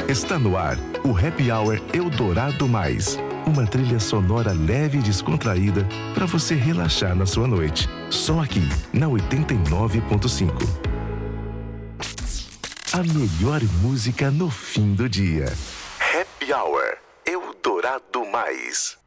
Está no ar o Happy Hour Eldorado Mais. Uma trilha sonora leve e descontraída para você relaxar na sua noite. Só aqui, na 89.5. A melhor música no fim do dia. Happy Hour Eldorado Mais.